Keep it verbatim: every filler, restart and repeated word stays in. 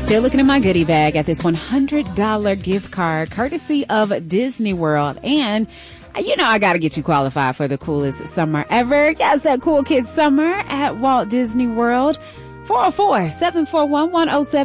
Still looking in my goodie bag at this one hundred dollars gift card courtesy of Disney World. And you know, I got to get you qualified for the coolest summer ever. Yes, that cool kid summer at Walt Disney World. four oh four, seven four one, one oh seven